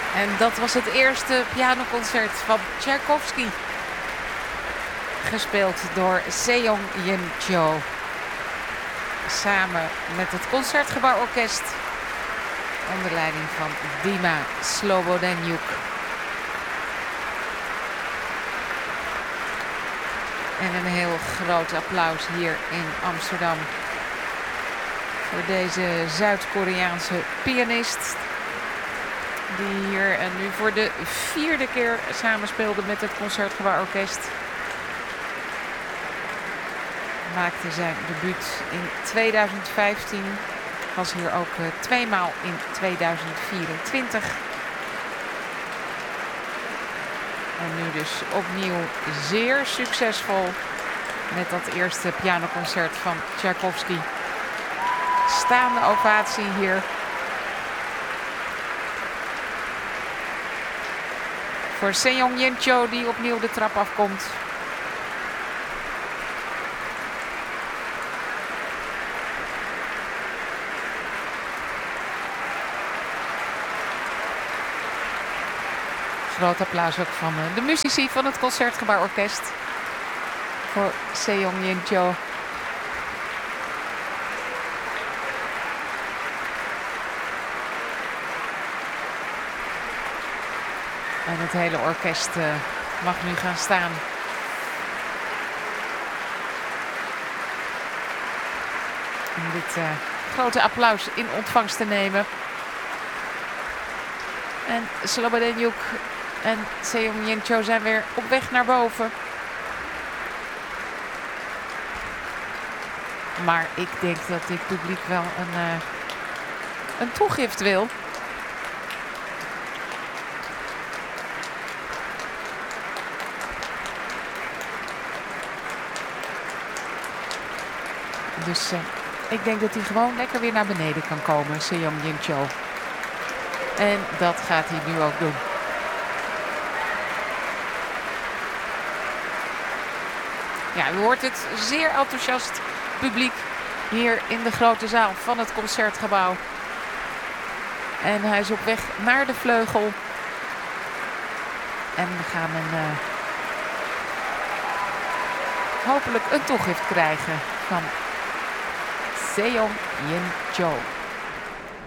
En dat was het eerste pianoconcert van Tchaikovsky. Gespeeld door Seong Yin-cho. Samen met het Concertgebouworkest. Onder leiding van Dima Slobodenjuk. En een heel groot applaus hier in Amsterdam. Voor deze Zuid-Koreaanse pianist. Die hier en nu voor de 4e keer samenspeelde met het Concertgebouworkest. Maakte zijn debuut in 2015. Was hier ook 2 maal in 2024. En nu dus opnieuw zeer succesvol met dat eerste pianoconcert van Tchaikovsky. Staande ovatie hier. Voor Seong Yin-cho die opnieuw de trap afkomt. Groot applaus ook van de muzici van het Concertgebouworkest. Voor Seong Yin-cho. En het hele orkest mag nu gaan staan. Om dit grote applaus in ontvangst te nemen. En Slobodenjuk en Seong Yin-cho zijn weer op weg naar boven. Maar ik denk dat dit publiek wel een toegift wil. Dus ik denk dat hij gewoon lekker weer naar beneden kan komen, Seong Yin-cho. En dat gaat hij nu ook doen. Ja, u hoort het zeer enthousiast publiek hier in de grote zaal van het Concertgebouw. En hij is op weg naar de vleugel. En we gaan hopelijk een toegift krijgen van Seong Yin-cho.